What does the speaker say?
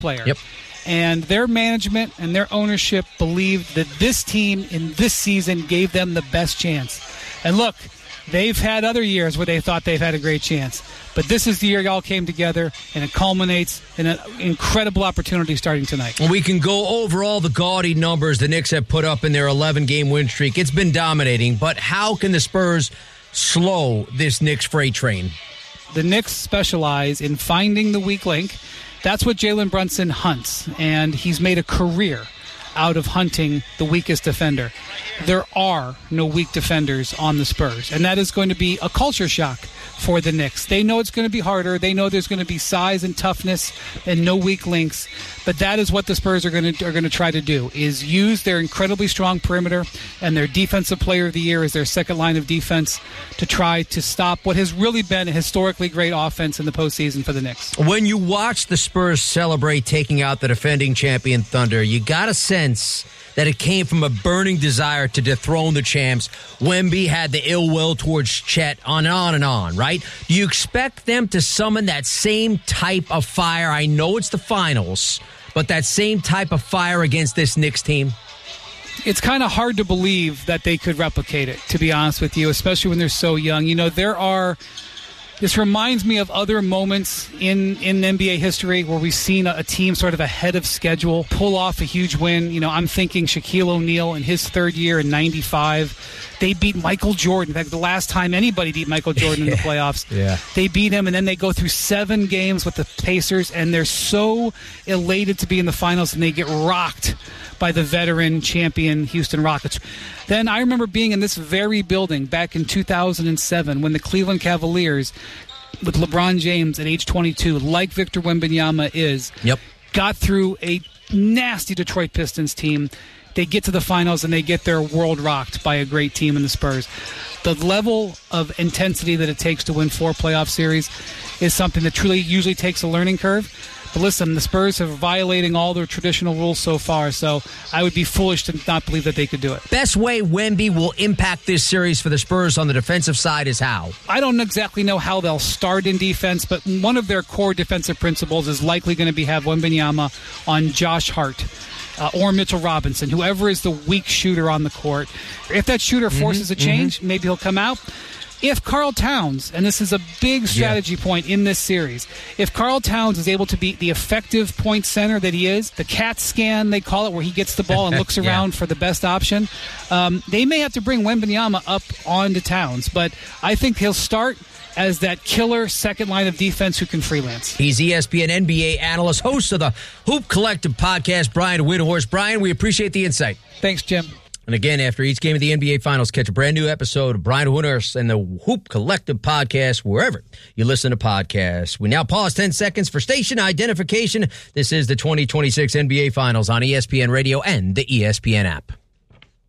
player. Yep. And their management and their ownership believed that this team in this season gave them the best chance. And look, they've had other years where they thought they've had a great chance. But this is the year y'all came together, and it culminates in an incredible opportunity starting tonight. We can go over all the gaudy numbers the Knicks have put up in their 11-game win streak. It's been dominating, but how can the Spurs slow this Knicks freight train? The Knicks specialize in finding the weak link. That's what Jalen Brunson hunts, and he's made a career out of hunting the weakest defender. There are no weak defenders on the Spurs, and that is going to be a culture shock for the Knicks. They know it's going to be harder. They know there's going to be size and toughness and no weak links, but that is what the Spurs are going to try to do, is use their incredibly strong perimeter and their defensive player of the year as their second line of defense to try to stop what has really been a historically great offense in the postseason for the Knicks. When you watch the Spurs celebrate taking out the defending champion Thunder, you got a sense that it came from a burning desire to dethrone the champs. Wemby had the ill will towards Chet, on and on, right? Do you expect them to summon that same type of fire? I know it's the finals, but that same type of fire against this Knicks team? It's kind of hard to believe that they could replicate it, to be honest with you, especially when they're so young. You know, this reminds me of other moments in NBA history where we've seen a team sort of ahead of schedule pull off a huge win. You know, I'm thinking Shaquille O'Neal in his third year in '95. They beat Michael Jordan. In fact, the last time anybody beat Michael Jordan in the playoffs. Yeah. They beat him, and then they go through 7 games with the Pacers, and they're so elated to be in the finals, and they get rocked by the veteran champion Houston Rockets. Then I remember being in this very building back in 2007 when the Cleveland Cavaliers, with LeBron James at age 22, like Victor Wembanyama got through a nasty Detroit Pistons team. They get to the finals and they get their world rocked by a great team in the Spurs. The level of intensity that it takes to win 4 playoff series is something that truly usually takes a learning curve. But listen, the Spurs have violating all their traditional rules so far, so I would be foolish to not believe that they could do it. Best way Wemby will impact this series for the Spurs on the defensive side is how? I don't exactly know how they'll start in defense, but one of their core defensive principles is likely going to be have Wembanyama on Josh Hart. Or Mitchell Robinson, whoever is the weak shooter on the court. If that shooter forces a change, maybe he'll come out. If Karl Towns, and this is a big strategy point in this series, if Karl Towns is able to be the effective point center that he is, the cat scan, they call it, where he gets the ball and looks around for the best option, they may have to bring Wembanyama up onto Towns. But I think he'll start as that killer second line of defense who can freelance. He's ESPN NBA analyst, host of the Hoop Collective podcast, Brian Windhorst. Brian, we appreciate the insight. Thanks, Jim. And again, after each game of the NBA Finals, catch a brand new episode of Brian Windhorst and the Hoop Collective podcast wherever you listen to podcasts. We now pause 10 seconds for station identification. This is the 2026 NBA Finals on ESPN Radio and the ESPN app.